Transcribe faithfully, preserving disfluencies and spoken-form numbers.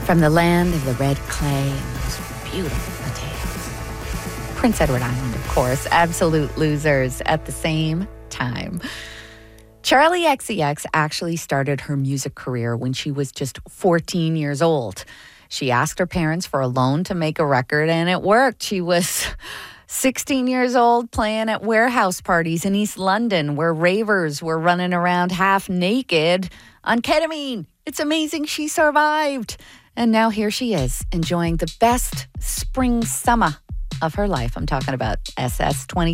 From the land of the red clay and those beautiful potatoes. Prince Edward Island, of course. Absolute losers at the same time. Charli X C X actually started her music career when she was just fourteen years old. She asked her parents for a loan to make a record, and it worked. She was sixteen years old playing at warehouse parties in East London where ravers were running around half naked on ketamine. It's amazing she survived. And now here she is, enjoying the best spring summer of her life. I'm talking about S S twenty